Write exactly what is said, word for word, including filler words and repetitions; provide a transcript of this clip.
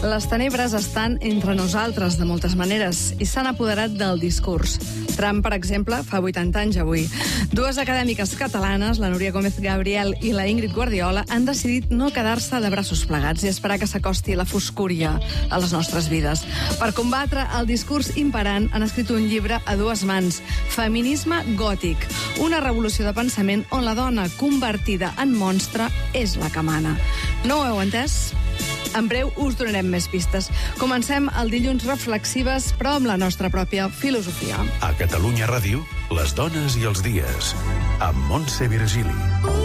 Les tenebres estan entre nosaltres de moltes maneres i s'han apoderat del discurs. Trump, per exemple, fa vuitanta anys avui. Dues acadèmiques catalanes, la Núria Gómez Gabriel i la Ingrid Guardiola, han decidit no quedar-se de braços plegats i esperar que s'acosti la foscúria a les nostres vides. Per combatre el discurs imperant han escrit un llibre a dues mans, Feminisme gòtic, una revolució de pensament on la dona convertida en monstre és la que mana. No ho heu entès? En breu us donarem més pistes. Comencem el dilluns reflexives, però amb la nostra pròpia filosofia. A Catalunya Ràdio, les dones i els dies, amb Montse Virgili.